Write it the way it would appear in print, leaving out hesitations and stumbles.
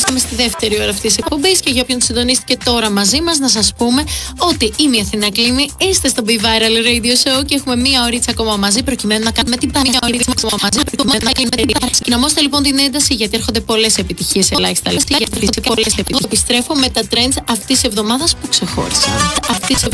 Είμαι στη δεύτερη ώρα αυτής της εκπομπής και για όποιον συντονίστηκε τώρα μαζί μας, να σας πούμε ότι είμαι η Αθηνά Κλίμη, είστε στο Be Viral Radio Show και έχουμε μία ωρίτσα ακόμα μαζί προκειμένου να κάνουμε την μία ωρίτσα ακόμα μαζί. Κοινομώστε λοιπόν την ένταση γιατί έρχονται πολλές επιτυχίες σε lifestyle. Γιατί πολλές επιτυχίες. Επιστρέφω με τα trends αυτής της εβδομάδας που ξεχώρισαν.